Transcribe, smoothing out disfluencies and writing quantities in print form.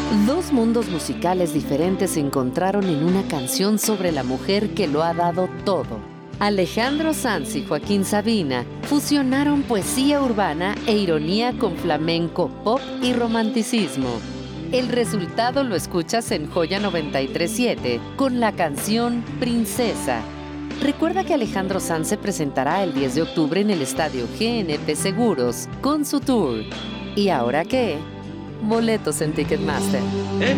Dos mundos musicales diferentes se encontraron en una canción sobre la mujer que lo ha dado todo. Alejandro Sanz y Joaquín Sabina fusionaron poesía urbana e ironía con flamenco, pop y romanticismo. El resultado lo escuchas en Joya 93.7 con la canción Princesa. Recuerda que Alejandro Sanz se presentará el 10 de octubre en el estadio GNP Seguros con su tour. ¿Y ahora qué? Boletos en Ticketmaster.